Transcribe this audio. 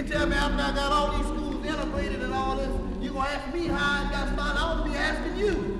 can't tell me after I got all these schools integrated and all this, you gonna ask me how I got started. I ought to be asking you.